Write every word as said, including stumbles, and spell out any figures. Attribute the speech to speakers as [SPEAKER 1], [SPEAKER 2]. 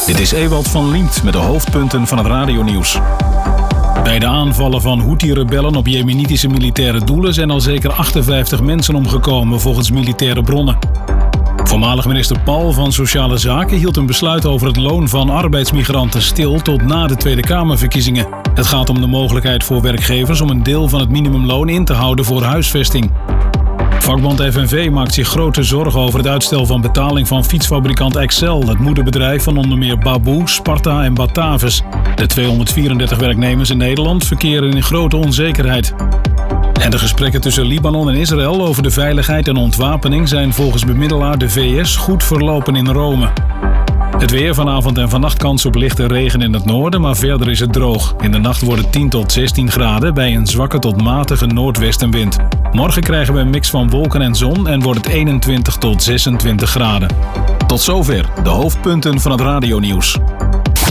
[SPEAKER 1] Dit is Ewald van Liemt met de hoofdpunten van het radionieuws. Bij de aanvallen van Houthi-rebellen op jemenitische militaire doelen zijn al zeker achtenvijftig mensen omgekomen volgens militaire bronnen. Voormalig minister Paul van Sociale Zaken hield een besluit over het loon van arbeidsmigranten stil tot na de Tweede Kamerverkiezingen. Het gaat om de mogelijkheid voor werkgevers om een deel van het minimumloon in te houden voor huisvesting. Vakbond F N V maakt zich grote zorgen over het uitstel van betaling van fietsfabrikant Excel, het moederbedrijf van onder meer Baboe, Sparta en Batavus. De tweehonderdvierendertig werknemers in Nederland verkeren in grote onzekerheid. En de gesprekken tussen Libanon en Israël over de veiligheid en ontwapening zijn volgens bemiddelaar de V S goed verlopen in Rome. Het weer vanavond en vannacht kans op lichte regen in het noorden, maar verder is het droog. In de nacht wordt het tien tot zestien graden bij een zwakke tot matige noordwestenwind. Morgen krijgen we een mix van wolken en zon en wordt het eenentwintig tot zesentwintig graden. Tot zover de hoofdpunten van het radionieuws.